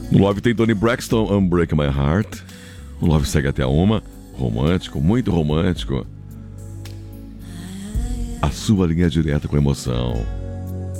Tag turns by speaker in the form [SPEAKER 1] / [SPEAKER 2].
[SPEAKER 1] No Love tem Toni Braxton, Unbreak My Heart. O Love segue até a 1, romântico, muito romântico. A sua linha direta com emoção.